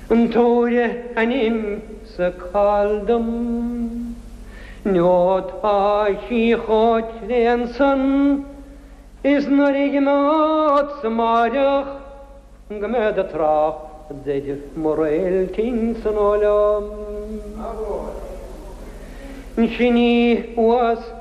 Yn tŵre anim sa caldym, Niod a chi chod le'n syn, Is na rignod sa mariach, Gymed y trach, Deidir morel tin san olam. Yn syni was